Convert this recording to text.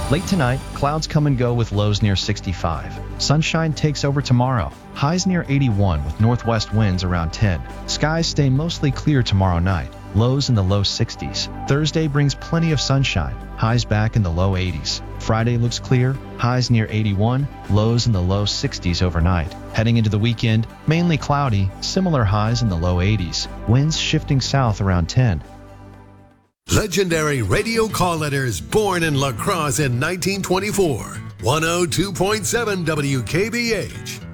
Late tonight, clouds come and go with lows near 65. Sunshine takes over tomorrow. Highs near 81 with northwest winds around 10. Skies stay mostly clear tomorrow night. Lows in the low 60s. Thursday brings plenty of sunshine. Highs back in the low 80s. Friday looks clear. Highs near 81. Lows in the low 60s overnight. Heading into the weekend, mainly cloudy. Similar highs in the low 80s. Winds shifting south around 10. Legendary radio call letters born in La Crosse in 1924. 102.7 WKBH.